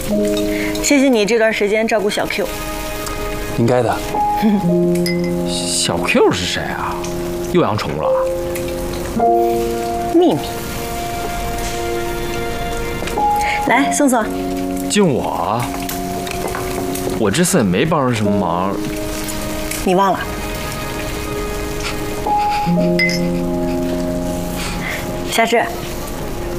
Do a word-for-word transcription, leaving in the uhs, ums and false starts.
谢谢你这段时间照顾小 Q。 应该的。 小 Q 是谁啊？又养宠物了？ 秘密。来，宋宋。 就我，我这次也没帮上什么忙。 你忘了？夏至。